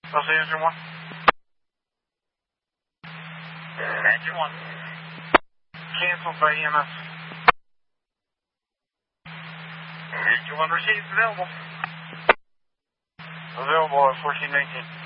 Let's see, engine 1. Engine 1. Canceled by EMS. Engine 1 received, available. Available at 1419.